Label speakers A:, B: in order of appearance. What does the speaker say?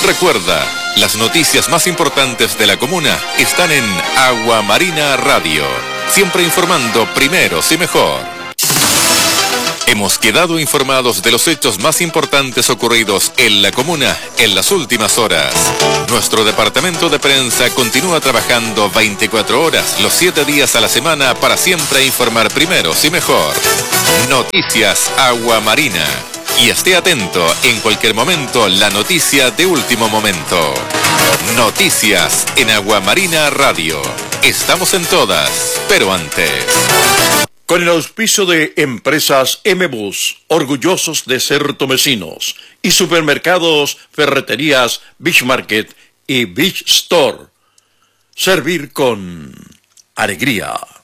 A: Recuerda, las noticias más importantes de la comuna están en Agua Marina Radio, siempre informando primeros y mejor. Hemos quedado informados de los hechos más importantes ocurridos en la comuna en las últimas horas. Nuestro departamento de prensa continúa trabajando 24 horas, los 7 días a la semana para siempre informar primeros y mejor. Noticias Agua Marina. Y esté atento en cualquier momento la noticia de último momento. Noticias en Agua Marina Radio. Estamos en todas, pero antes.
B: Con el auspicio de Empresas M-Bus, orgullosos de ser tomecinos, y supermercados, ferreterías, Beach Market y Beach Store. Servir con alegría.